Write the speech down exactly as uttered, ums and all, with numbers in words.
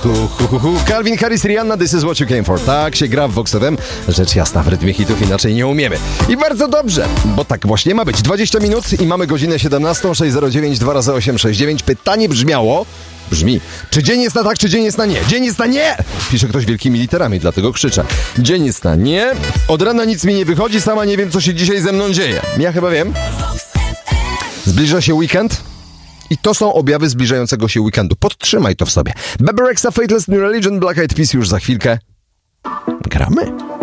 hu, hu, hu, hu. Calvin Harris, Rihanna, This is what you came for. Tak się gra w Vox F M. Rzecz jasna, w rytmie hitów inaczej nie umiemy. I bardzo dobrze, bo tak właśnie ma być. dwadzieścia minut i mamy godzinę siedemnastą, sześć zero dziewięć dwa razy osiem sześć dziewięć. Pytanie brzmiało, brzmi, czy dzień jest na tak, czy dzień jest na nie? Dzień jest na nie! Pisze ktoś wielkimi literami, dlatego krzyczę. Dzień jest na nie. Od rana nic mi nie wychodzi, sama nie wiem, co się dzisiaj ze mną dzieje. Ja chyba wiem. Zbliża się weekend. I to są objawy zbliżającego się weekendu. Podtrzymaj to w sobie. Bebe Rexha, Faithless New Religion, Black Eyed Peas już za chwilkę. Gramy.